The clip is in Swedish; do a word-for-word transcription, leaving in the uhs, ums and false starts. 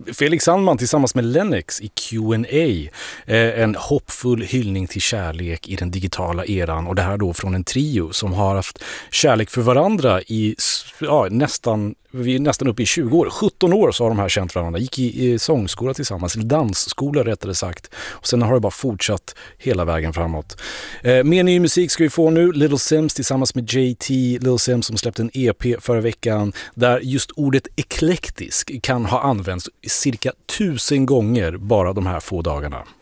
Felix Sandman tillsammans med Lennox i Q and A. Eh, en hoppfull hyllning till kärlek i den digitala eran. Och det här då från en trio som har haft kärlek för varandra i ja, nästan, vi är nästan uppe i tjugo år. sjutton år så har de här känt varandra. Gick i, i sångskola tillsammans, eller dansskola rättare sagt. Och sen har det bara fortsatt hela vägen framåt. Eh, mer ny musik ska vi få nu. Little Simz tillsammans med J T. Little Simz som släppte en E P förra veckan där just ordet eklektisk kan ha använts cirka tusen gånger bara de här få dagarna.